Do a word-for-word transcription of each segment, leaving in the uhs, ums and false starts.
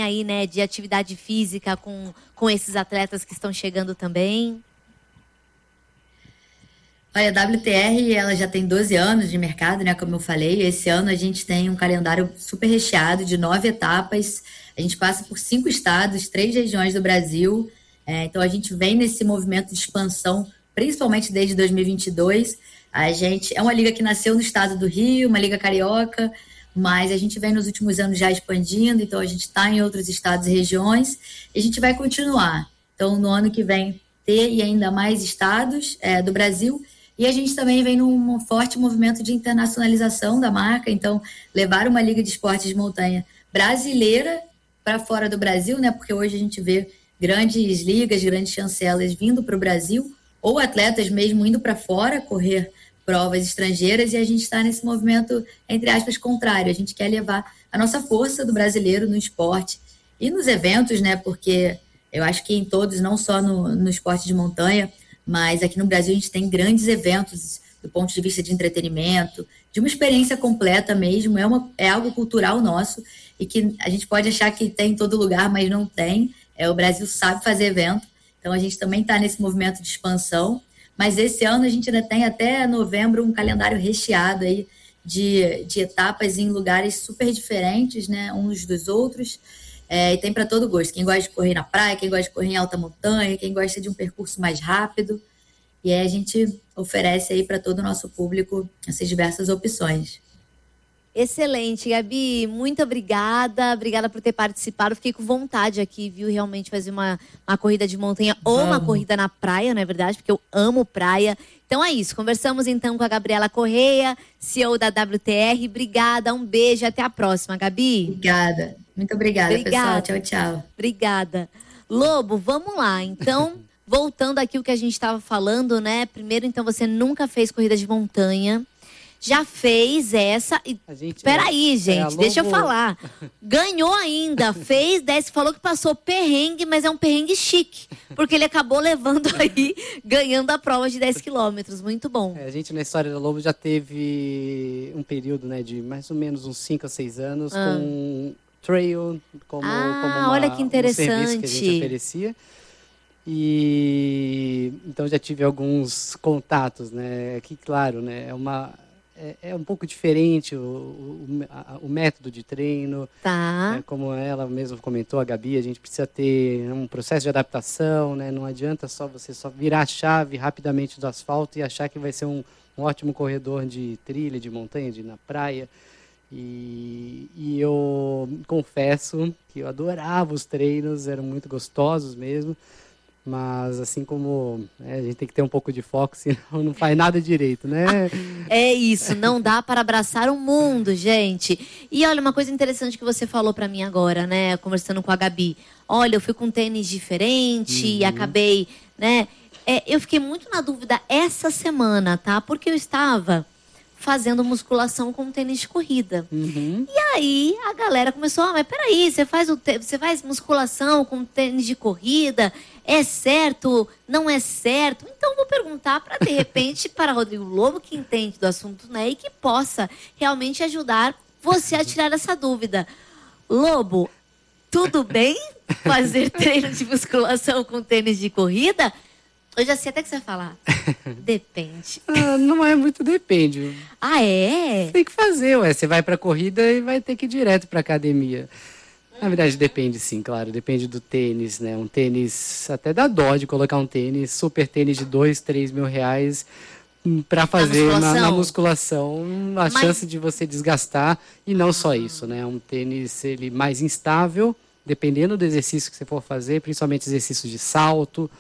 aí, né, de atividade física com, com esses atletas que estão chegando também? Olha, a W T R, ela já tem doze anos de mercado, né? Como eu falei. Esse ano a gente tem um calendário super recheado de nove etapas. A gente passa por cinco estados, três regiões do Brasil. É, então a gente vem nesse movimento de expansão, principalmente desde dois mil e vinte e dois. A gente é uma liga que nasceu no estado do Rio, uma liga carioca, mas a gente vem nos últimos anos já expandindo. Então a gente está em outros estados e regiões e a gente vai continuar. Então no ano que vem ter e ainda mais estados é, do Brasil. E a gente também vem num forte movimento de internacionalização da marca, então levar uma liga de esportes de montanha brasileira para fora do Brasil, né? Porque hoje a gente vê grandes ligas, grandes chancelas vindo para o Brasil, ou atletas mesmo indo para fora correr provas estrangeiras, e a gente está nesse movimento, entre aspas, contrário. A gente quer levar a nossa força do brasileiro no esporte e nos eventos, né? Porque eu acho que em todos, não só no, no esporte de montanha, mas aqui no Brasil a gente tem grandes eventos do ponto de vista de entretenimento, de uma experiência completa mesmo, é, uma, é algo cultural nosso e que a gente pode achar que tem em todo lugar, mas não tem. É, o Brasil sabe fazer evento, então a gente também está nesse movimento de expansão, mas esse ano a gente ainda tem até novembro um calendário recheado aí de, de etapas em lugares super diferentes, né, uns dos outros. É, e tem para todo gosto. Quem gosta de correr na praia, quem gosta de correr em alta montanha, quem gosta de um percurso mais rápido. E aí a gente oferece aí para todo o nosso público essas diversas opções. Excelente, Gabi. Muito obrigada. Obrigada por ter participado. Fiquei com vontade aqui, viu? Realmente fazer uma, uma corrida de montanha ou uma corrida na praia, não é verdade? Porque eu amo praia. Então é isso. Conversamos então com a Gabriela Correia, C E O da W T R. Obrigada, um beijo. Até a próxima, Gabi. Obrigada. Muito obrigada, obrigada. pessoal. Tchau, tchau. Obrigada. Lobo, vamos lá. Então, voltando aqui o que a gente estava falando, né? Primeiro, então, você nunca fez corrida de montanha. Já fez essa. E... Gente, Peraí, é, gente, é deixa eu falar. Ganhou ainda, fez, desce, falou que passou perrengue, mas é um perrengue chique. Porque ele acabou levando aí, ganhando a prova de dez quilômetros. Muito bom. É, a gente, na história do Lobo, já teve um período, né, de mais ou menos uns cinco a seis anos ah. com trail como, ah, como uma, olha que interessante. um serviço que a gente oferecia. E então já tive alguns contatos, né? Que, claro, né, é uma... É, é um pouco diferente o, o, a, o método de treino. Tá. Né, como ela mesma comentou, a Gabi, a gente precisa ter um processo de adaptação, né? Não adianta só você só virar a chave rapidamente do asfalto e achar que vai ser um, um ótimo corredor de trilha, de montanha, de ir na praia. E, e eu confesso que eu adorava os treinos, eram muito gostosos mesmo. Mas, assim como né, a gente tem que ter um pouco de foco, senão não faz nada direito, né? É isso, não dá para abraçar o mundo, gente. E olha, uma coisa interessante que você falou para mim agora, né? Conversando com a Gabi. Olha, eu fui com um tênis diferente uhum. e acabei, né? É, eu fiquei muito na dúvida essa semana, tá? Porque eu estava fazendo musculação com tênis de corrida. Uhum. E aí a galera começou, ah, mas peraí, você faz, o te... você faz musculação com tênis de corrida? É certo? Não é certo? Então vou perguntar para, de repente, para Rodrigo Lobo, que entende do assunto, né? E que possa realmente ajudar você a tirar essa dúvida. Lobo, tudo bem fazer treino de musculação com tênis de corrida? Eu já sei até que você vai falar. Depende. Ah, não é muito depende. Ah, é? Tem que fazer, ué. Você vai pra corrida e vai ter que ir direto pra academia. Na verdade, depende sim, claro. Depende do tênis, né? Um tênis, até dá dó de colocar um tênis, super tênis de dois, três mil reais pra fazer na musculação. Na, na musculação a Mas... chance de você desgastar. E não só isso, né? Um tênis ele mais instável, dependendo do exercício que você for fazer, principalmente exercícios de salto,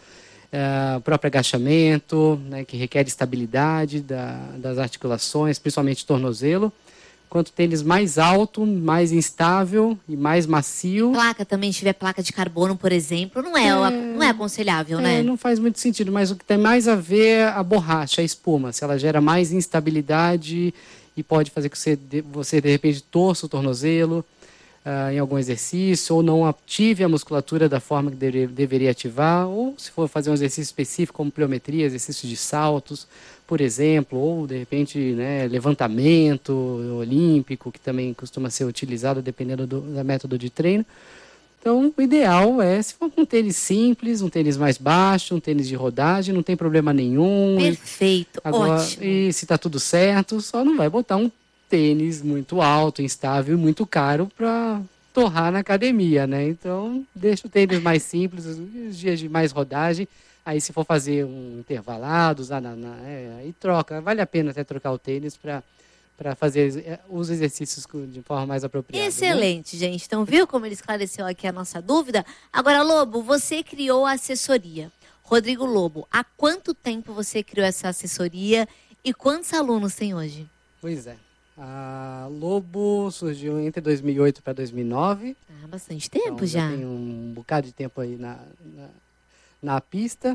Uh, próprio agachamento, né, que requer estabilidade da, das articulações, principalmente tornozelo. Quanto tênis mais alto, mais instável e mais macio. Placa também, se tiver placa de carbono, por exemplo, não é, é não é aconselhável, é, né? Não faz muito sentido, mas o que tem mais a ver é a borracha, a espuma. Se ela gera mais instabilidade e pode fazer com que você, você de repente, torça o tornozelo Uh, em algum exercício, ou não ative a musculatura da forma que deve, deveria ativar, ou se for fazer um exercício específico, como pliometria, exercícios de saltos, por exemplo, ou de repente né, levantamento olímpico, que também costuma ser utilizado dependendo do, do método de treino. Então, o ideal é, se for um tênis simples, um tênis mais baixo, um tênis de rodagem, não tem problema nenhum. Perfeito, Agora, ótimo. E se está tudo certo, só não vai botar um tênis muito alto, instável e muito caro para torrar na academia, né? Então, deixa o tênis mais simples, os dias de mais rodagem. Aí, se for fazer um intervalado, usar na, na, é, aí troca. Vale a pena até trocar o tênis para para fazer os exercícios de forma mais apropriada. Excelente, né? gente. Então, viu como ele esclareceu aqui a nossa dúvida? Agora, Lobo, você criou a assessoria. Rodrigo Lobo, há quanto tempo você criou essa assessoria e quantos alunos tem hoje? Pois é. A Lobo surgiu entre dois mil e oito para dois mil e nove. Ah, bastante tempo então, já. já. Tem um bocado de tempo aí na, na, na pista.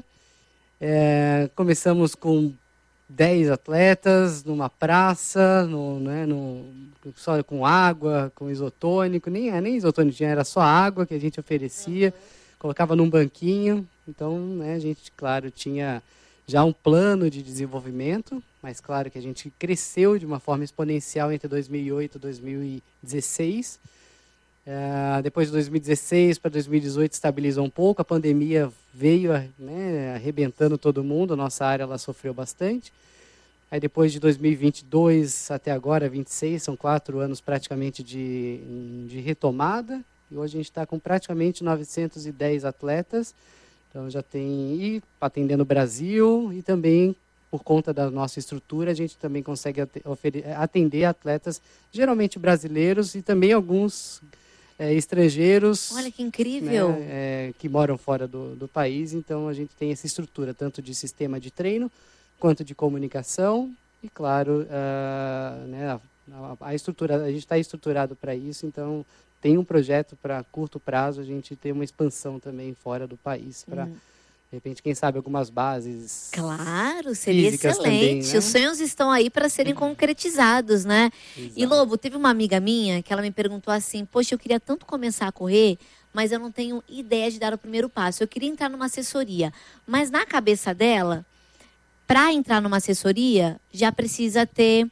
É, começamos com dez atletas numa praça, no, né, no, só com água, com isotônico, nem, nem isotônico tinha, era só água que a gente oferecia, uhum. colocava num banquinho. Então, né, a gente, claro, tinha já um plano de desenvolvimento, mas claro que a gente cresceu de uma forma exponencial entre dois mil e oito e dois mil e dezesseis. Uh, depois de dois mil e dezesseis para dois mil e dezoito estabilizou um pouco, a pandemia veio, né, arrebentando todo mundo, a nossa área ela sofreu bastante. Aí depois de dois mil e vinte e dois até agora, vinte e seis, são quatro anos praticamente de, de retomada, e hoje a gente está com praticamente novecentos e dez atletas, então já tem, e atendendo o Brasil, e também por conta da nossa estrutura, a gente também consegue atender atletas, geralmente brasileiros, e também alguns é, estrangeiros. Olha que incrível! Né, é, que moram fora do, do país, então a gente tem essa estrutura, tanto de sistema de treino, quanto de comunicação, e claro, uh, né, a, a, estrutura, a gente está estruturado para isso, então tem um projeto para curto prazo, a gente tem uma expansão também fora do país, para, hum. de repente, quem sabe, algumas bases. Claro, seria excelente. Também, né? Os sonhos estão aí para serem concretizados, né? Exato. E, Lobo, teve uma amiga minha que ela me perguntou assim, poxa, eu queria tanto começar a correr, mas eu não tenho ideia de dar o primeiro passo. Eu queria entrar numa assessoria, mas na cabeça dela, para entrar numa assessoria, já precisa ter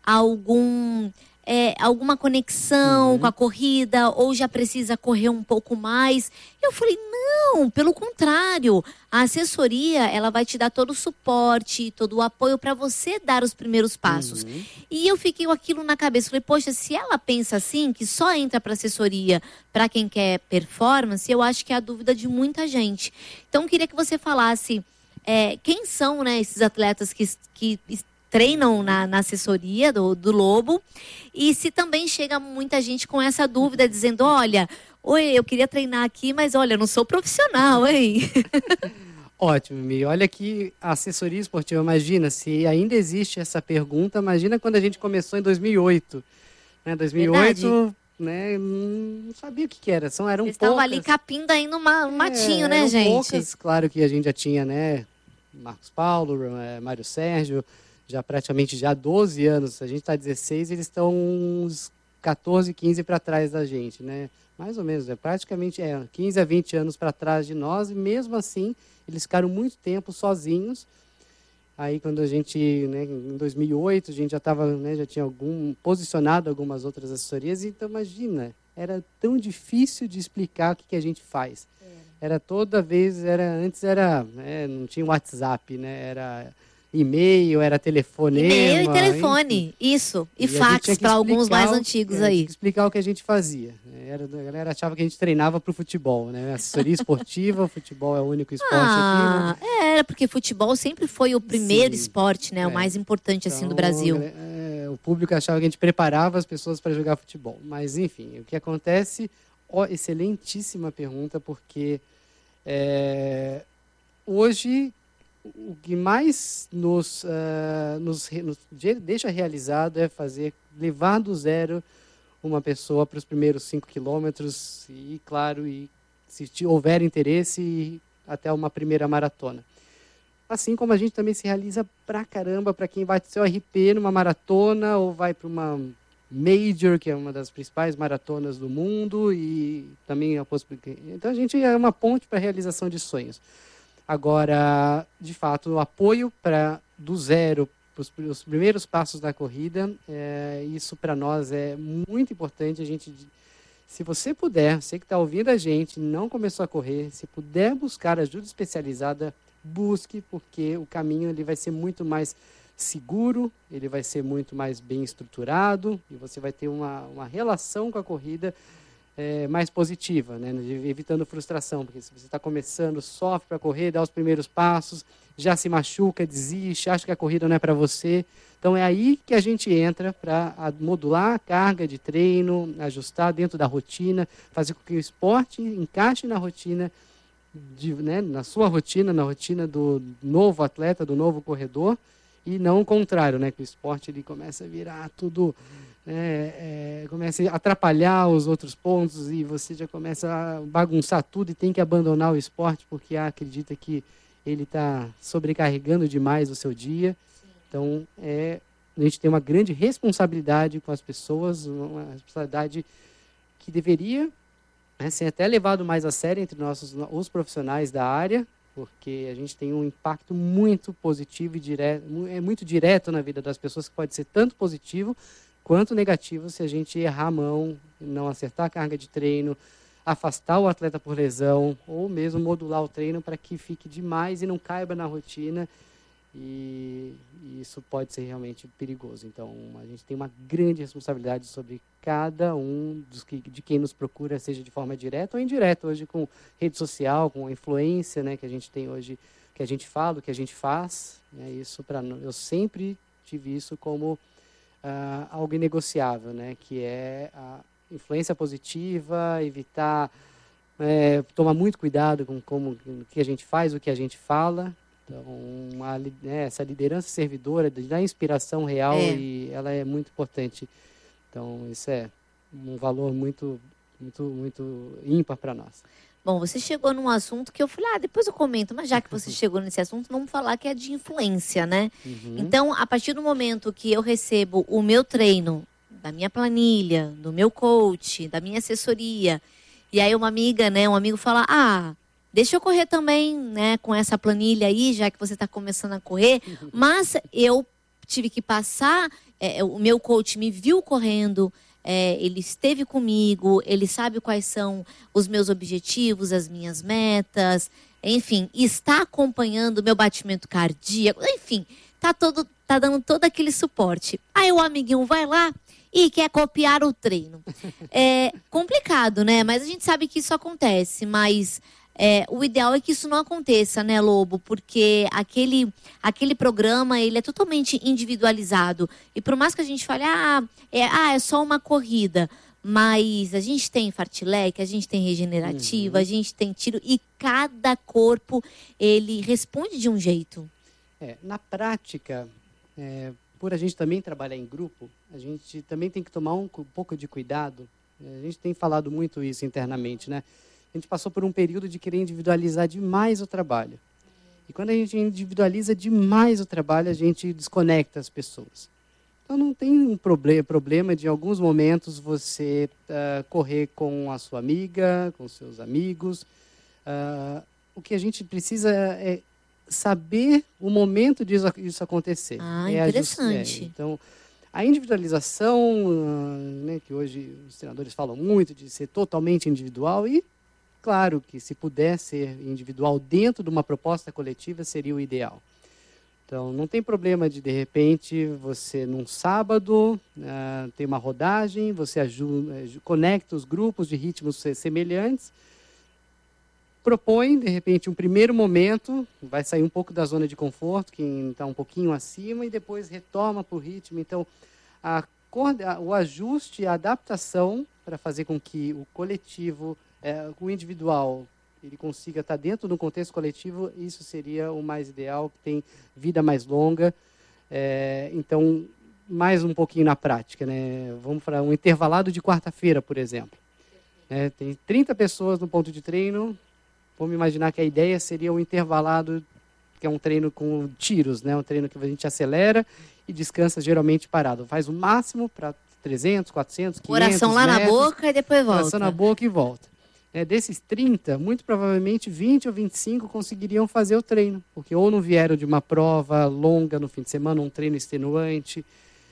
algum, é, alguma conexão uhum. com a corrida, ou já precisa correr um pouco mais. Eu falei, não, pelo contrário. A assessoria, ela vai te dar todo o suporte, todo o apoio para você dar os primeiros passos. Uhum. E eu fiquei com aquilo na cabeça. Falei, poxa, se ela pensa assim, que só entra para assessoria para quem quer performance, eu acho que é a dúvida de muita gente. Então, eu queria que você falasse... É, quem são, né, esses atletas que, que treinam na, na assessoria do, do Lobo, e se também chega muita gente com essa dúvida, dizendo, olha, oi, eu queria treinar aqui, mas olha, eu não sou profissional, hein? Ótimo, Mi. Olha que a assessoria esportiva, imagina, se ainda existe essa pergunta, imagina quando a gente começou em dois mil e oito. Né, dois mil e oito... Verdade. Né, não sabia o que, que era, são, eram Eles poucas. estavam ali capindo aí no ma- é, matinho, né, eram gente? Poucas, claro que a gente já tinha, né, Marcos Paulo, é, Mário Sérgio, já praticamente já há doze anos, a gente está dezesseis, eles estão uns catorze, quinze para trás da gente, né, mais ou menos, é praticamente é, quinze a vinte anos para trás de nós, e mesmo assim, eles ficaram muito tempo sozinhos. Aí quando a gente, né, em dois mil e oito, a gente já estava, né, já tinha algum, posicionado algumas outras assessorias, então imagina, era tão difícil de explicar o que, que a gente faz. É. Era toda vez, era, antes era, né, não tinha WhatsApp, né, era e-mail, era telefonema. E-mail e telefone, enfim. Isso, e, e fax para alguns mais antigos é, aí. Tinha que explicar o que a gente fazia. Era, a galera achava que a gente treinava para o futebol, né? Assessoria esportiva, o futebol é o único esporte ah, aqui. Né? É, porque futebol sempre foi o primeiro Sim, esporte, né? É. O mais importante então, assim do Brasil. É, o público achava que a gente preparava as pessoas para jogar futebol. Mas, enfim, o que acontece... Ó, excelentíssima pergunta, porque é, hoje o que mais nos, uh, nos, nos deixa realizado é fazer, levar do zero uma pessoa para os primeiros cinco quilômetros e, claro, e, se houver interesse, até uma primeira maratona. Assim como a gente também se realiza pra caramba para quem vai ter seu R P numa maratona ou vai para uma Major, que é uma das principais maratonas do mundo, e também a possibilidade. Então a gente é uma ponte para a realização de sonhos. Agora, de fato, o apoio para do zero para os primeiros passos da corrida, é, isso para nós é muito importante. A gente Se você puder, você que está ouvindo a gente, não começou a correr, se puder buscar ajuda especializada, busque, porque o caminho ele vai ser muito mais seguro, ele vai ser muito mais bem estruturado e você vai ter uma, uma relação com a corrida é, mais positiva, né? Evitando frustração, porque se você está começando, sofre para correr, dá os primeiros passos, já se machuca, desiste, acha que a corrida não é para você. Então é aí que a gente entra para modular a carga de treino, ajustar dentro da rotina, fazer com que o esporte encaixe na rotina, de, né, na sua rotina, na rotina do novo atleta, do novo corredor, e não o contrário, né, que o esporte ele começa a virar tudo, né, é, começa a atrapalhar os outros pontos e você já começa a bagunçar tudo e tem que abandonar o esporte porque ah, acredita que ele está sobrecarregando demais o seu dia. Então, é, a gente tem uma grande responsabilidade com as pessoas, uma responsabilidade que deveria, né, ser até levado mais a sério entre nossos, os profissionais da área, porque a gente tem um impacto muito positivo e direto, é muito direto na vida das pessoas, que pode ser tanto positivo quanto negativo se a gente errar a mão, não acertar a carga de treino, afastar o atleta por lesão, ou mesmo modular o treino para que fique demais e não caiba na rotina, e, e isso pode ser realmente perigoso. Então, a gente tem uma grande responsabilidade sobre cada um dos que, de quem nos procura, seja de forma direta ou indireta, hoje com rede social, com a influência, né, que a gente tem hoje, que a gente fala, o que a gente faz, né, isso para eu sempre tive isso como uh, algo inegociável, né, que é a influência positiva, evitar, é, tomar muito cuidado com como, o que a gente faz, o que a gente fala. Então, uma, né, essa liderança servidora, da inspiração real, é. E ela é muito importante. Então, isso é um valor muito, muito, muito ímpar para nós. Bom, você chegou num assunto que eu falei, ah, depois eu comento, mas já que você chegou nesse assunto, vamos falar que é de influência, né? Uhum. Então, a partir do momento que eu recebo o meu treino, da minha planilha, do meu coach, da minha assessoria, e aí uma amiga, né, um amigo fala, ah, deixa eu correr também, né, com essa planilha aí, já que você está começando a correr, mas eu tive que passar, é, o meu coach me viu correndo, é, ele esteve comigo, ele sabe quais são os meus objetivos, as minhas metas, enfim, está acompanhando o meu batimento cardíaco, enfim, tá, todo, tá dando todo aquele suporte. Aí o amiguinho vai lá e quer copiar o treino. É complicado, né? Mas a gente sabe que isso acontece, mas é, o ideal é que isso não aconteça, né, Lobo? Porque aquele, aquele programa, ele é totalmente individualizado. E por mais que a gente fale, ah, é, ah, é só uma corrida, mas a gente tem fartlek, a gente tem regenerativa, uhum. a gente tem tiro, e cada corpo, ele responde de um jeito. É, na prática, é, por a gente também trabalhar em grupo, a gente também tem que tomar um, um pouco de cuidado. A gente tem falado muito isso internamente, né? A gente passou por um período de querer individualizar demais o trabalho. E quando a gente individualiza demais o trabalho, a gente desconecta as pessoas. Então não tem um problema, problema de, em alguns momentos, você uh, correr com a sua amiga, com seus amigos. Uh, o que a gente precisa é saber o momento disso, disso acontecer. Ah, é interessante. É, então, a individualização, uh, né, que hoje os treinadores falam muito de ser totalmente individual, e claro que se puder ser individual dentro de uma proposta coletiva seria o ideal. Então, não tem problema de, de repente, você num sábado uh, tem uma rodagem, você ajuda, conecta os grupos de ritmos semelhantes, propõe, de repente, um primeiro momento, vai sair um pouco da zona de conforto, quem está um pouquinho acima, e depois retoma para o ritmo. Então, a, o ajuste, a adaptação para fazer com que o coletivo, é, o individual, ele consiga estar dentro do contexto coletivo, isso seria o mais ideal, que tem vida mais longa. É, então, mais um pouquinho na prática, né? Vamos para um intervalado de quarta-feira, por exemplo. É, tem trinta pessoas no ponto de treino. Vamos imaginar que a ideia seria um intervalado, que é um treino com tiros, né? Um treino que a gente acelera e descansa geralmente parado. Faz o máximo para trezentos, quatrocentos, quinhentos Coração lá metros, na boca e depois volta. Coração na boca e volta. É, desses trinta, muito provavelmente vinte ou vinte e cinco conseguiriam fazer o treino, porque ou não vieram de uma prova longa no fim de semana, um treino extenuante,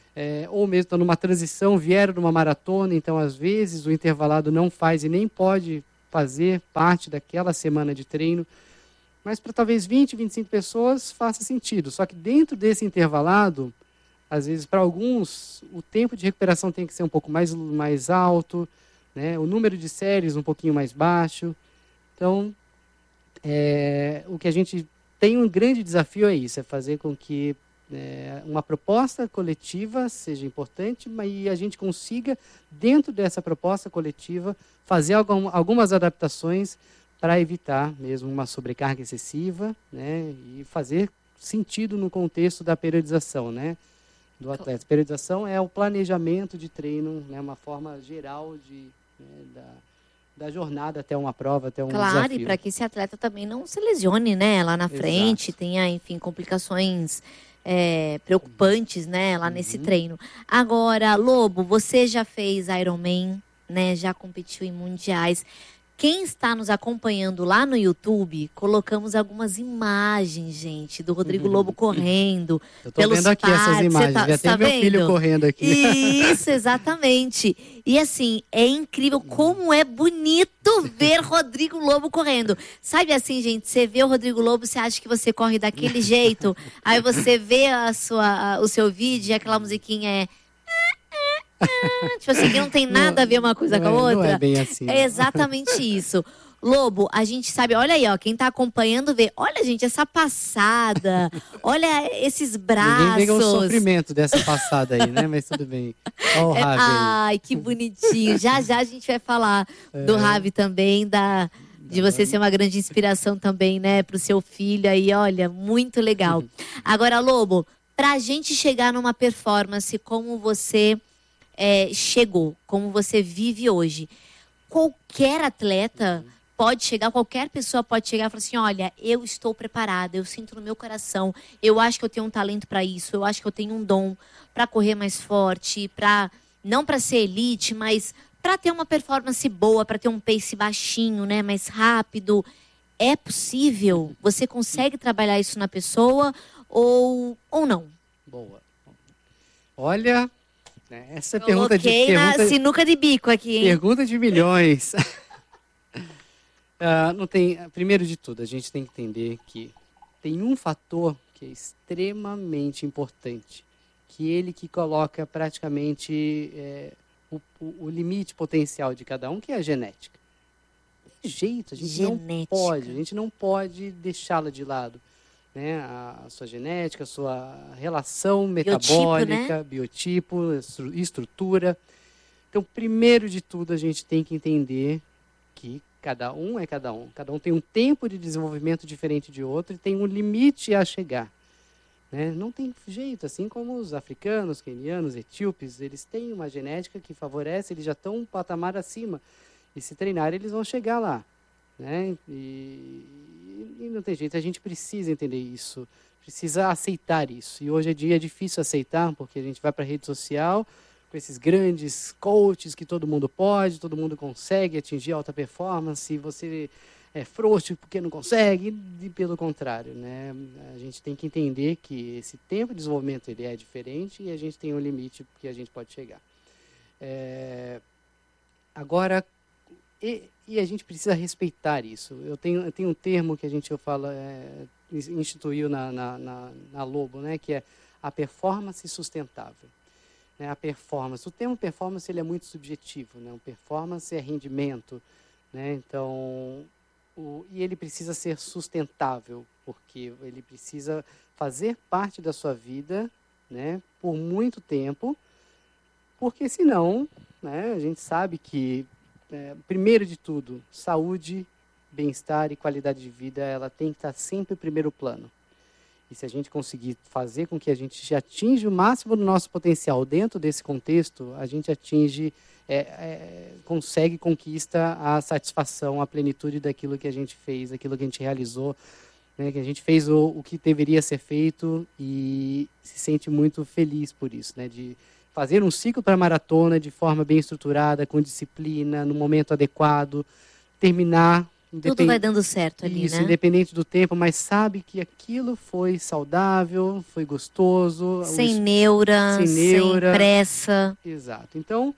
é, ou mesmo estão numa transição, vieram de uma maratona, então às vezes o intervalado não faz e nem pode fazer parte daquela semana de treino, mas para talvez vinte, vinte e cinco pessoas faça sentido. Só que dentro desse intervalado, às vezes para alguns, o tempo de recuperação tem que ser um pouco mais, mais alto, né? O número de séries um pouquinho mais baixo. Então, é, o que a gente tem um grande desafio é isso, é fazer com que é, uma proposta coletiva seja importante, mas a gente consiga, dentro dessa proposta coletiva, fazer algum, algumas adaptações para evitar mesmo uma sobrecarga excessiva, né, e fazer sentido no contexto da periodização, né, do atleta. Periodização é o planejamento de treino, né, uma forma geral de, né, da, da jornada até uma prova, até um claro, desafio. Claro, e para que esse atleta também não se lesione, né, lá na Exato. frente, tenha, enfim, complicações é, preocupantes, né, lá uhum. nesse treino. Agora, Lobo, você já fez Ironman, né, já competiu em mundiais. Quem está nos acompanhando lá no YouTube, colocamos algumas imagens, gente, do Rodrigo uhum. Lobo correndo. Eu tô vendo aqui parques. Essas imagens, tá, já tem tá meu vendo? Filho correndo aqui. Isso, exatamente. E assim, é incrível como é bonito ver Rodrigo Lobo correndo. Sabe assim, gente, você vê o Rodrigo Lobo, você acha que você corre daquele jeito, aí você vê a sua, o seu vídeo e aquela musiquinha é... tipo assim, que não tem nada não, a ver uma coisa com a é, outra. Não é bem assim. É exatamente isso. Lobo, a gente sabe, olha aí, ó, quem tá acompanhando vê, olha, gente, essa passada, olha esses braços. Ninguém vê o sofrimento dessa passada aí, né? Mas tudo bem. Olha o Ravi. Ai, que bonitinho. Já já a gente vai falar é. do Ravi também, da, de você ser uma grande inspiração também, né, pro seu filho aí, olha, muito legal. Agora, Lobo, pra gente chegar numa performance como você... É, chegou, como você vive hoje. Qualquer atleta uhum. pode chegar, qualquer pessoa pode chegar e falar assim, olha, eu estou preparada, eu sinto no meu coração, eu acho que eu tenho um talento para isso, eu acho que eu tenho um dom para correr mais forte, para não para ser elite, mas para ter uma performance boa, para ter um pace baixinho, né, mais rápido. É possível? Você consegue trabalhar isso na pessoa ou, ou não? Boa. Olha... Essa é pergunta de pergunta, na sinuca de bico aqui, hein? Pergunta de milhões. uh, não tem, primeiro de tudo, a gente tem que entender que tem um fator que é extremamente importante, que ele que coloca praticamente é, o, o, o limite potencial de cada um, que é a genética. De jeito, a gente genética. não pode, a gente não pode deixá-la de lado. Né, a sua genética, a sua relação metabólica, biotipo, né? biotipo, estrutura. Então, primeiro de tudo, a gente tem que entender que cada um é cada um. Cada um tem um tempo de desenvolvimento diferente de outro e tem um limite a chegar. Né? Não tem jeito, assim como os africanos, quenianos, etíopes, eles têm uma genética que favorece, eles já estão um patamar acima. E se treinar, eles vão chegar lá. Né? E, e não tem jeito, a gente precisa entender isso, precisa aceitar isso. E hoje em dia é difícil aceitar, porque a gente vai para a rede social com esses grandes coaches que todo mundo pode, todo mundo consegue atingir alta performance, e você é frouxo porque não consegue, e pelo contrário. Né? A gente tem que entender que esse tempo de desenvolvimento ele é diferente e a gente tem um limite que a gente pode chegar. É... Agora, E, e a gente precisa respeitar isso. Eu tenho, eu tenho um termo que a gente fala, é, instituiu na, na, na, na Lobo, né, que é a performance sustentável. Né, a performance. O termo performance ele é muito subjetivo. Né, o performance é rendimento. Né, então, o, e ele precisa ser sustentável, porque ele precisa fazer parte da sua vida, né, por muito tempo, porque senão, né, a gente sabe que É, primeiro de tudo, saúde, bem-estar e qualidade de vida, ela tem que estar sempre em primeiro plano. E se a gente conseguir fazer com que a gente atinja o máximo do nosso potencial dentro desse contexto, a gente atinge, é, é, consegue, conquista a satisfação, a plenitude daquilo que a gente fez, daquilo que a gente realizou, né, que a gente fez o, o que deveria ser feito e se sente muito feliz por isso, né, de fazer um ciclo para a maratona de forma bem estruturada, com disciplina, no momento adequado, terminar Independ... Tudo vai dando certo ali, Isso, né? independente do tempo, mas sabe que aquilo foi saudável, foi gostoso. Sem o... neura, sem neura. sem pressa. Exato. Então,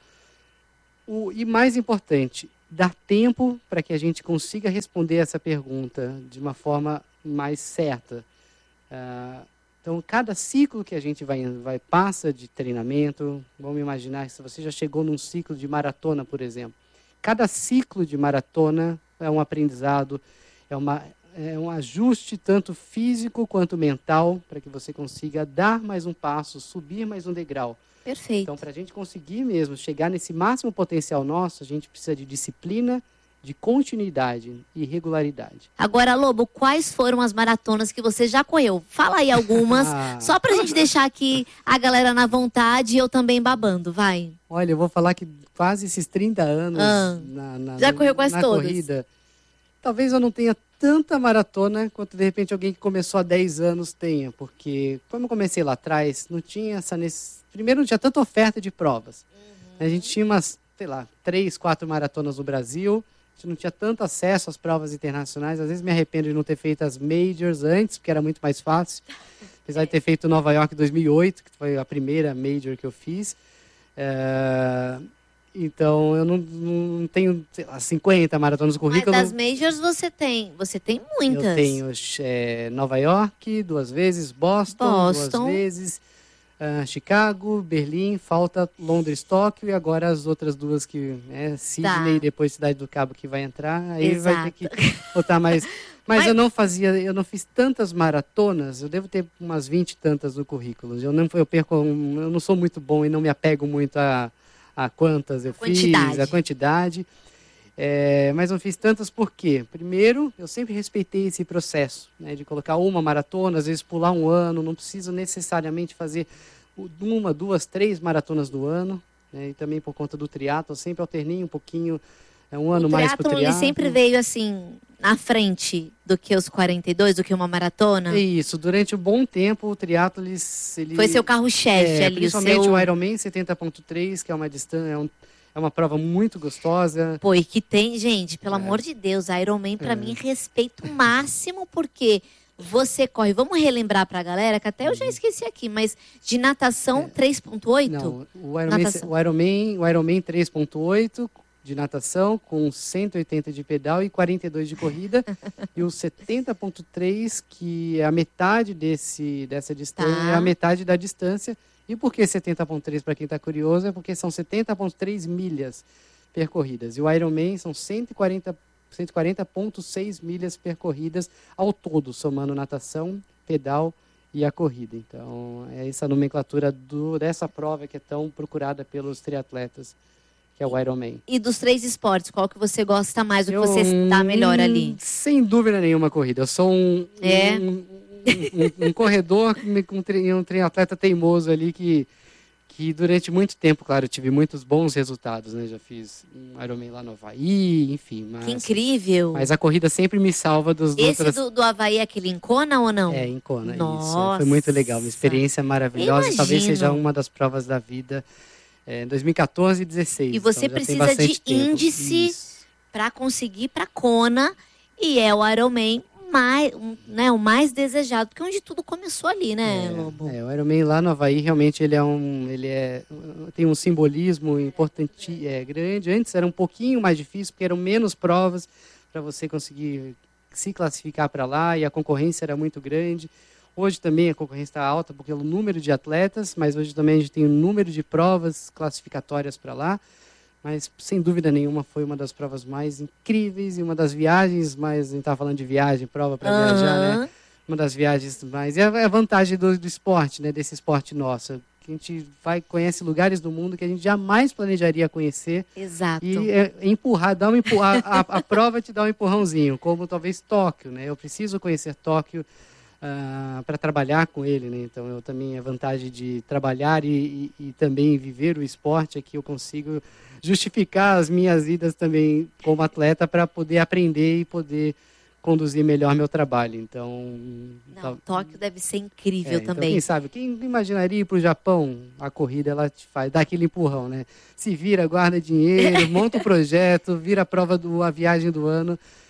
o... e mais importante, dar tempo para que a gente consiga responder essa pergunta de uma forma mais certa. Uh, então, cada ciclo que a gente vai, vai passa de treinamento, vamos imaginar que se você já chegou num ciclo de maratona, por exemplo, cada ciclo de maratona é um aprendizado, é, uma, é um ajuste tanto físico quanto mental para que você consiga dar mais um passo, subir mais um degrau. Perfeito. Então, para a gente conseguir mesmo chegar nesse máximo potencial nosso, a gente precisa de disciplina, de continuidade e regularidade. Agora, Lobo, quais foram as maratonas que você já correu? Fala aí algumas, ah. só pra gente deixar aqui a galera na vontade e eu também babando, vai. Olha, eu vou falar que quase esses trinta anos ah. na, na, já correu quase na todas. corrida, talvez eu não tenha tanta maratona quanto de repente alguém que começou há dez anos tenha, porque quando eu comecei lá atrás, não tinha essa necessidade. Primeiro, não tinha tanta oferta de provas. Uhum. A gente tinha umas, sei lá, três, quatro maratonas no Brasil. A gente não tinha tanto acesso às provas internacionais. Às vezes me arrependo de não ter feito as majors antes, porque era muito mais fácil. Apesar de ter feito Nova York em dois mil e oito, que foi a primeira major que eu fiz. É... Então, eu não, não tenho, sei lá, cinquenta maratonas no currículo. Mas das majors você tem, você tem muitas. Eu tenho é, Nova York duas vezes, Boston, Boston. duas vezes, uh, Chicago, Berlim, falta Londres, Tóquio e agora as outras duas que, né, Sydney tá. e depois Cidade do Cabo que vai entrar. Aí Exato. vai ter que botar mais... Mas, Mas eu não fazia, eu não fiz tantas maratonas, eu devo ter umas vinte e tantas no currículo. Eu não, eu perco, eu não sou muito bom e não me apego muito a... a quantas eu quantidade. fiz, a quantidade. É, mas não fiz tantas por quê? Primeiro, eu sempre respeitei esse processo, né, de colocar uma maratona, às vezes pular um ano, não preciso necessariamente fazer uma, duas, três maratonas do ano, né, e também por conta do triatlo, eu sempre alternei um pouquinho, é, um ano mais pro triatlo. O triatlon sempre veio assim, na frente do que os quarenta e dois, do que uma maratona? É isso, durante um bom tempo o triatlo ele, ele foi seu carro-chefe é, ali, principalmente o seu... o Ironman setenta ponto três, que é uma distância, é, um, é uma prova muito gostosa. Pô, e que tem, gente, pelo é. amor de Deus, a Ironman pra é. mim respeito máximo, porque você corre, vamos relembrar pra galera, que até eu já esqueci aqui, mas de natação é. três ponto oito? Não, o Ironman, o Ironman, o Ironman três ponto oito de natação, com cento e oitenta de pedal e quarenta e dois de corrida, e o setenta ponto três, que é a metade desse, dessa distância, tá. é a metade da distância. E por que setenta ponto três, para quem está curioso, é porque são setenta ponto três milhas percorridas. E o Ironman são cento e quarenta ponto seis milhas percorridas ao todo, somando natação, pedal e a corrida. Então, é essa nomenclatura do, dessa prova que é tão procurada pelos triatletas, que é o Ironman. E dos três esportes, qual que você gosta mais, o que eu, você está melhor ali? Sem dúvida nenhuma, corrida. Eu sou um, é. um, um, um, um corredor, um, um triatleta teimoso ali que, que durante muito tempo, claro, eu tive muitos bons resultados, né? Já fiz um Ironman lá no Havaí, enfim. Mas, que incrível! Mas a corrida sempre me salva dos Esse outras... do, do Havaí é aquele em Kona ou não? É, em Kona, Nossa. Isso. Foi muito legal, uma experiência maravilhosa. Imagino. Talvez seja uma das provas da vida. É, dois mil e quatorze e dezesseis. E você então precisa de tempo. índice para conseguir para Kona, e é o Ironman mais, um, né, o mais desejado, porque é onde tudo começou ali, né, é, Lobo? É, o Ironman lá no Havaí realmente ele é um, ele é, tem um simbolismo importante, é grande. Antes era um pouquinho mais difícil, porque eram menos provas para você conseguir se classificar para lá, e a concorrência era muito grande. Hoje também a concorrência está alta porque é o número de atletas, mas hoje também a gente tem um número de provas classificatórias para lá. Mas, sem dúvida nenhuma, foi uma das provas mais incríveis e uma das viagens mais... A gente estava falando de viagem, prova para uhum. viajar, né? Uma das viagens mais... É a vantagem do, do esporte, né? Desse esporte nosso. Que a gente vai, conhece lugares do mundo que a gente jamais planejaria conhecer. Exato. E é, empurrar, dar um empurrar... a, a prova te dá um empurrãozinho, como talvez Tóquio, né? Eu preciso conhecer Tóquio Uh, para trabalhar com ele, né? Então eu também, a vantagem de trabalhar e, e, e também viver o esporte é que eu consigo justificar as minhas idas também como atleta para poder aprender e poder conduzir melhor meu trabalho. Então, não, tá... Tóquio deve ser incrível é, também. Então, quem sabe, quem imaginaria ir para o Japão, a corrida ela te faz, dá aquele empurrão, né? Se vira, guarda dinheiro, monta o projeto, vira a prova do a viagem do ano.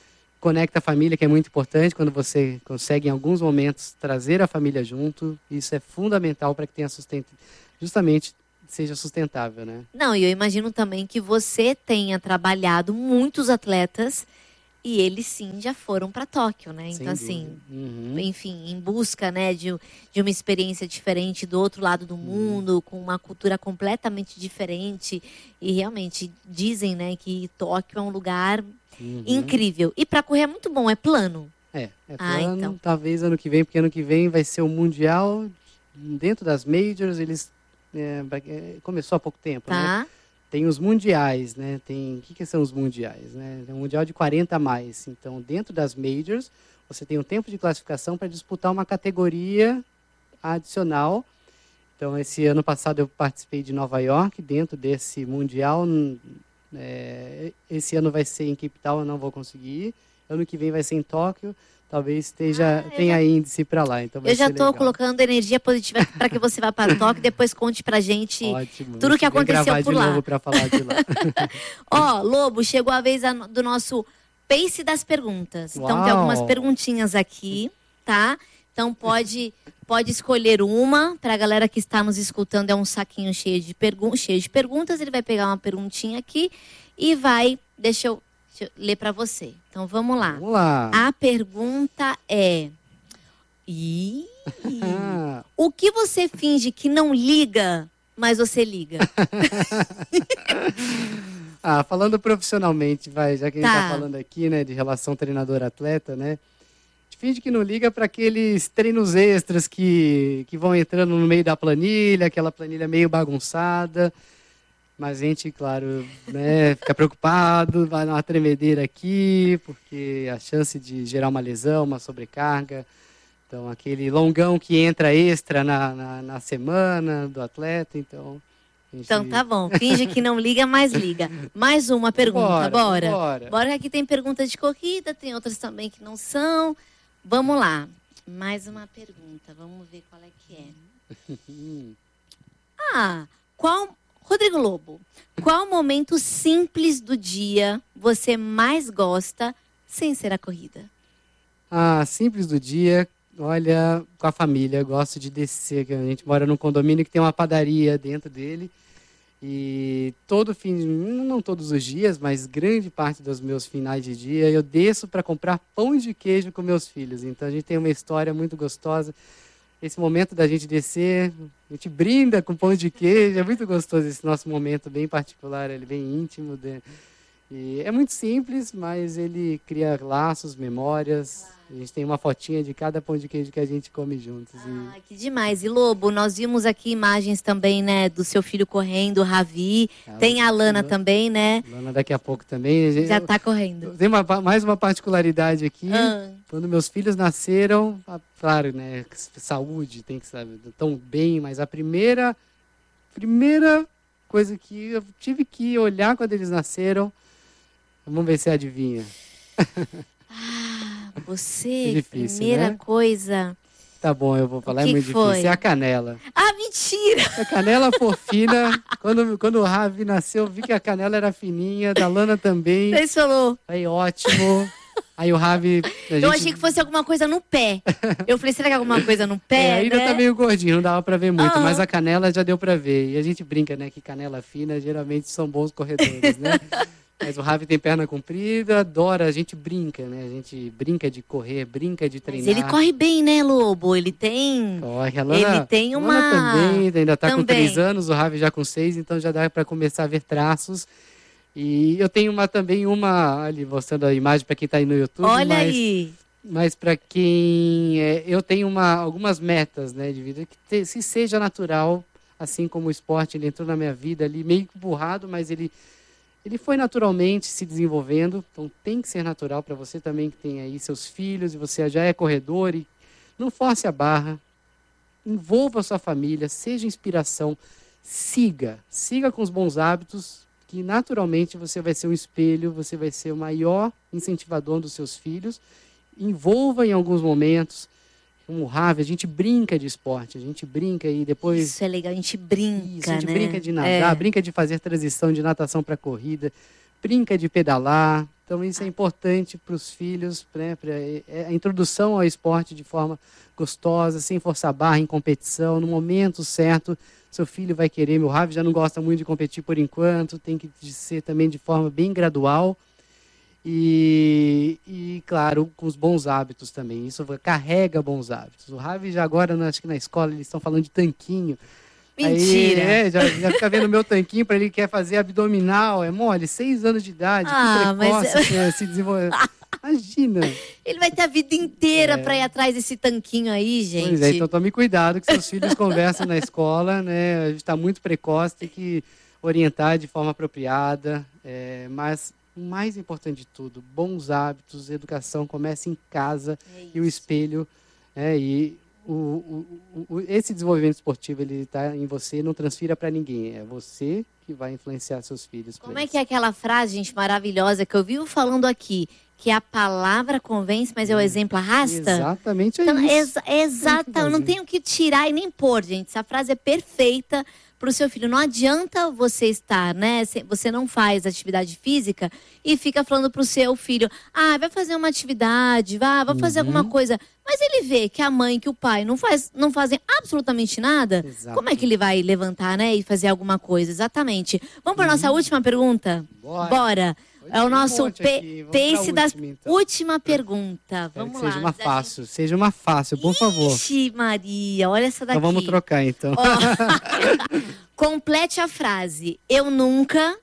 conecta a família, que é muito importante, quando você consegue, em alguns momentos, trazer a família junto. Isso é fundamental para que tenha sustento, justamente seja sustentável, né? Não, e eu imagino também que você tenha trabalhado muitos atletas e eles sim já foram para Tóquio, né? Então, assim, uhum. enfim, em busca, né, de, de uma experiência diferente do outro lado do mundo, uhum. com uma cultura completamente diferente. E realmente dizem, né, que Tóquio é um lugar uhum. incrível. E para correr é muito bom, é plano. É, é plano, ah, então. Talvez ano que vem, porque ano que vem vai ser o Mundial dentro das Majors, eles é, começou há pouco tempo, tá. né? Tem os mundiais, né? Tem, o que, que são os mundiais, né? É um mundial de quarenta a mais. Então, dentro das majors, você tem um tempo de classificação para disputar uma categoria adicional. Então, esse ano passado eu participei de Nova York, dentro desse mundial. É, esse ano vai ser em Cape Town, eu não vou conseguir. Ano que vem vai ser em Tóquio. Talvez esteja, ah, tenha já, índice para lá. Então vai eu já estou colocando energia positiva para que você vá para Tóquio e depois conte pra gente Ótimo, tudo o que aconteceu por lá. Novo para falar de lá. Ó, Lobo, chegou a vez a, do nosso Pace das perguntas. Uau. Então tem algumas perguntinhas aqui, tá? Então pode, pode escolher uma. Para a galera que está nos escutando, é um saquinho cheio de, pergun cheio de perguntas. Ele vai pegar uma perguntinha aqui e vai... Deixa eu... Deixa eu ler para você. Então, vamos lá. Vamos lá. A pergunta é... Ih, o que você finge que não liga, mas você liga? ah, falando profissionalmente, vai, já que a gente tá. está falando aqui, né, de relação treinador-atleta, né? A gente finge que não liga para aqueles treinos extras que, que vão entrando no meio da planilha, aquela planilha meio bagunçada. Mas a gente, claro, né, fica preocupado, vai dar uma tremedeira aqui, porque a chance de gerar uma lesão, uma sobrecarga. Então, aquele longão que entra extra na, na, na semana do atleta, então... Gente... Então, tá bom. Finge que não liga, mas liga. Mais uma pergunta, bora. Bora, bora. Bora, que aqui tem perguntas de corrida, tem outras também que não são. Vamos lá. Mais uma pergunta, vamos ver qual é que é. ah, qual... Rodrigo Lobo, qual momento simples do dia você mais gosta sem ser a corrida? Ah, simples do dia, olha, com a família, gosto de descer, que a gente mora num condomínio que tem uma padaria dentro dele e todo fim, não todos os dias, mas grande parte dos meus finais de dia eu desço para comprar pão de queijo com meus filhos, então a gente tem uma história muito gostosa. Esse momento da gente descer, a gente brinda com pão de queijo, é muito gostoso esse nosso momento bem particular, ele bem íntimo. De... E é muito simples, mas ele cria laços, memórias. A gente tem uma fotinha de cada pão de queijo que a gente come juntos. Ah, e... que demais. E Lobo, nós vimos aqui imagens também, né, do seu filho correndo, o Ravi. Ah, tem a Lana Lana também, né? Lana daqui a pouco também. Gente... Já está correndo. Tem uma, mais uma particularidade aqui. Ah. Quando meus filhos nasceram, claro, né, saúde, tem que saber, tão bem, mas a primeira, primeira coisa que eu tive que olhar quando eles nasceram, vamos ver se adivinha. Ah, você, é difícil, primeira né? coisa... Tá bom, eu vou falar, que é muito que foi? difícil. É a canela. Ah, mentira! A canela fofina. quando, quando o Ravi nasceu, eu vi que a canela era fininha, da Lana também. Você falou. Aí, ótimo. Aí o Ravi... Gente... Eu achei que fosse alguma coisa no pé. Eu falei, será que é alguma coisa no pé? É, ainda né? tá meio gordinho, não dava pra ver muito. Uhum. Mas a canela já deu pra ver. E a gente brinca, né, que canela fina geralmente são bons corredores, né? Mas o Ravi tem perna comprida, adora, a gente brinca, né? A gente brinca de correr, brinca de treinar. Mas ele corre bem, né, Lobo? Ele tem... Corre, a Lana, ele tem uma... Lana também, ainda tá também. com três anos, o Ravi já com seis, então já dá para começar a ver traços. E eu tenho uma, também uma, ali mostrando a imagem para quem está aí no YouTube. Olha mas, aí! Mas para quem... É, eu tenho uma, algumas metas, né, de vida, que te, se seja natural, assim como o esporte, ele entrou na minha vida ali, meio empurrado, mas ele... Ele foi naturalmente se desenvolvendo, então tem que ser natural para você também que tem aí seus filhos e você já é corredor e não force a barra, envolva a sua família, seja inspiração, siga, siga com os bons hábitos que naturalmente você vai ser um espelho, você vai ser o maior incentivador dos seus filhos, envolva em alguns momentos. Como o Ravi, a gente brinca de esporte, a gente brinca e depois... Isso é legal, a gente brinca, Isso, a gente né? brinca de nadar, é. brinca de fazer transição de natação para corrida, brinca de pedalar, Então isso é importante para os filhos, né, para a introdução ao esporte de forma gostosa, sem forçar a barra, em competição, no momento certo. Seu filho vai querer, meu Ravi já não gosta muito de competir por enquanto, tem que ser também de forma bem gradual. E, e, claro, com os bons hábitos também. Isso carrega bons hábitos. O Ravi já agora, acho que na escola, eles estão falando de tanquinho. Mentira! Aí, é, já, já fica vendo o meu tanquinho para ele quer fazer abdominal. É mole, seis anos de idade, ah, que precoce, mas... assim, se desenvolver. Imagina. Ele vai ter a vida inteira É. para ir atrás desse tanquinho aí, gente. Pois é, então tome cuidado que seus filhos conversam na escola, né? A gente está muito precoce, tem que orientar de forma apropriada. É, mas o mais importante de tudo, bons hábitos, educação começa em casa É e o espelho. É, e o, o, o, esse desenvolvimento esportivo ele está em você, não transfira para ninguém. É você que vai influenciar seus filhos. Como é que é aquela frase, gente, maravilhosa que eu vivo falando aqui? Que a palavra convence, mas é o exemplo arrasta? Exatamente é então, isso. Exa exata, eu não tenho que tirar e nem pôr, gente. Essa frase é perfeita para o seu filho. Não adianta você estar, né? Você não faz atividade física e fica falando para o seu filho, ah, vai fazer uma atividade, vai, vai fazer Uhum. alguma coisa. Mas ele vê que a mãe, que o pai não, faz, não fazem absolutamente nada. Exato. Como é que ele vai levantar, né? E fazer alguma coisa? Exatamente. Vamos para a nossa última pergunta? Bora. Bora. É o Um nosso monte pe aqui. Vamos pace pra da última, então. última pergunta. Espero Vamos que lá. seja uma antes da fácil, seja uma fácil, por favor. Ixi, Maria, olha essa daqui. Então vamos trocar, então. Ó, complete a frase. Eu nunca.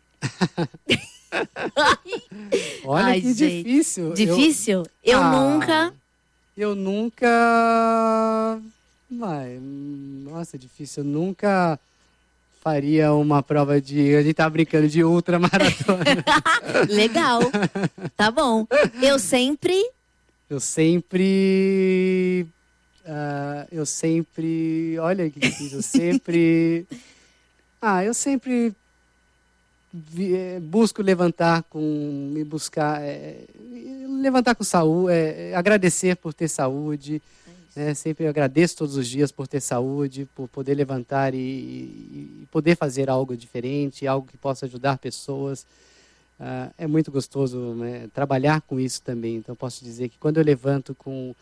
Olha Ai, que gente. difícil. Difícil? Eu, Ah, nunca. Eu nunca... Vai, nossa, difícil. Eu nunca faria uma prova de... A gente tá brincando de ultramaratona. Legal. Tá bom. Eu sempre. Eu sempre... ah, eu sempre... Olha que difícil. Eu sempre... Ah, eu sempre... vi- eh, busco levantar com... Me buscar... eh, levantar com saúde, eh, agradecer por ter saúde, né? Sempre agradeço todos os dias por ter saúde, por poder levantar e, e poder fazer algo diferente, algo que possa ajudar pessoas. Ah, é muito gostoso, né, trabalhar com isso também. Então, posso dizer que quando eu levanto com,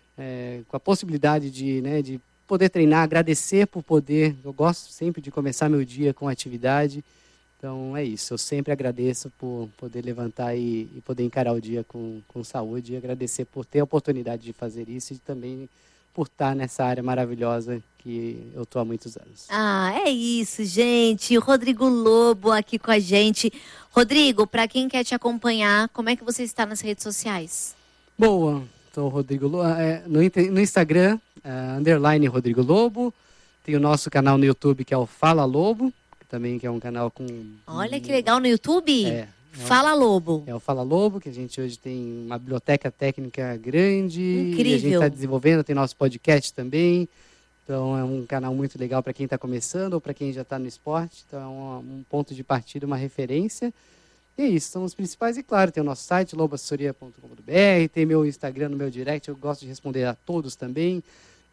eh, com a possibilidade de, né, de poder treinar, agradecer por poder, eu gosto sempre de começar meu dia com atividade. Então, é isso. Eu sempre agradeço por poder levantar e, e poder encarar o dia com, com saúde. E agradecer por ter a oportunidade de fazer isso e também por estar nessa área maravilhosa que eu estou há muitos anos. Ah, é isso, gente. O Rodrigo Lobo aqui com a gente. Rodrigo, para quem quer te acompanhar, como é que você está nas redes sociais? Boa. Sou o Rodrigo Lobo. É, no, no Instagram, é, underline Rodrigo Lobo. Tem o nosso canal no YouTube, que é o Fala Lobo. Também que é um canal com... Olha que legal no YouTube. É, Fala Lobo. É o Fala Lobo, que a gente hoje tem uma biblioteca técnica grande. Incrível. E a gente está desenvolvendo, tem nosso podcast também. Então é um canal muito legal para quem está começando ou para quem já está no esporte. Então é um, um ponto de partida, uma referência. E é isso, são os principais. E claro, tem o nosso site, lobo assessoria ponto com ponto b r, tem meu Instagram no meu direct, eu gosto de responder a todos também.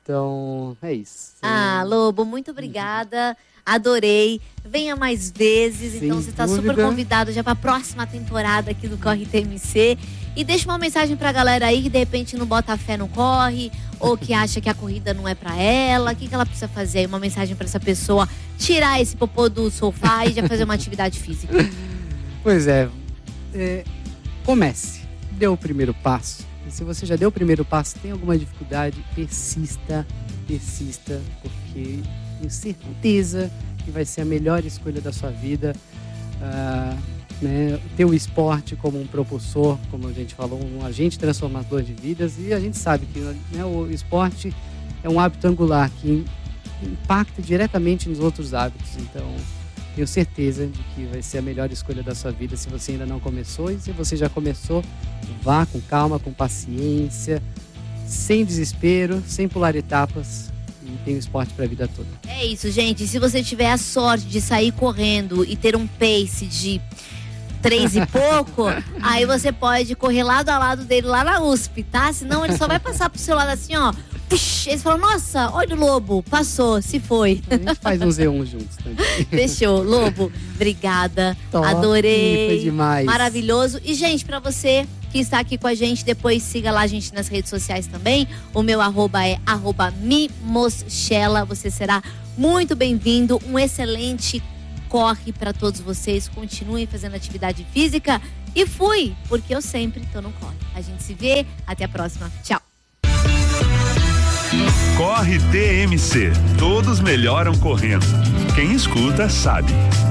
Então, é isso. Ah, Lobo, muito obrigada. Adorei. Venha mais vezes. Sem Então você está dúvida. super convidado já para a próxima temporada aqui do Corre T M C. E deixa uma mensagem para a galera aí que de repente não bota fé no corre, ou que acha que a corrida não é para ela. O que, que ela precisa fazer? Uma mensagem para essa pessoa tirar esse popô do sofá e já fazer uma atividade física. Pois é, é, comece, dê o primeiro passo. E se você já deu o primeiro passo, tem alguma dificuldade, persista, persista, porque tenho certeza que vai ser a melhor escolha da sua vida. Ah, né, ter o esporte como um propulsor, como a gente falou, um agente transformador de vidas, e a gente sabe que, né, o esporte é um hábito angular que impacta diretamente nos outros hábitos. Então, tenho certeza de que vai ser a melhor escolha da sua vida se você ainda não começou. E se você já começou, vá com calma, com paciência, sem desespero, sem pular etapas, e tem o esporte para a vida toda. É isso, gente. Se você tiver a sorte de sair correndo e ter um pace de três e pouco, aí você pode correr lado a lado dele lá na U S P, tá? Senão ele só vai passar pro seu lado assim, ó. Puxa, eles falam, nossa, olha o lobo, passou, se foi. A gente faz um Z um juntos também. Fechou. Lobo, obrigada. Top, Adorei. foi demais. Maravilhoso. E, gente, pra você que está aqui com a gente, depois siga lá a gente nas redes sociais também. O meu arroba é arroba mimoschela. Você será muito bem-vindo. Um excelente corre para todos vocês. Continuem fazendo atividade física. E fui, porque eu sempre tô no corre. A gente se vê. Até a próxima. Tchau. Corre T M C. Todos melhoram correndo. Quem escuta sabe.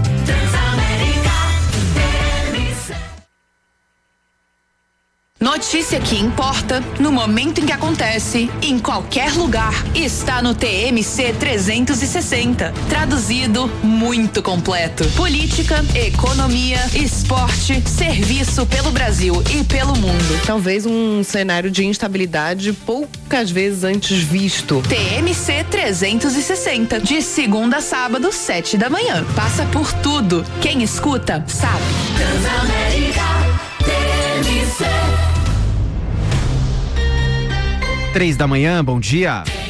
Notícia que importa, no momento em que acontece, em qualquer lugar, está no T M C trezentos e sessenta. Traduzido, muito completo. Política, economia, esporte, serviço pelo Brasil e pelo mundo. Talvez um cenário de instabilidade poucas vezes antes visto. T M C trezentos e sessenta, de segunda a sábado, sete da manhã. Passa por tudo. Quem escuta, sabe. Transamérica, T M C. Três da manhã, bom dia.